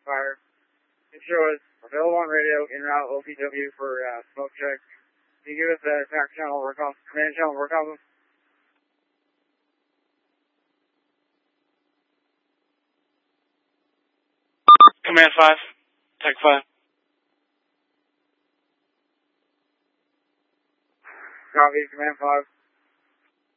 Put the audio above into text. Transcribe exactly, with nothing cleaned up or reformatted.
fire. It show us available on radio, in route O P W for uh, smoke check. Can you give us the attack channel work off, command channel work off? Command five, Tech five. Copy, command five.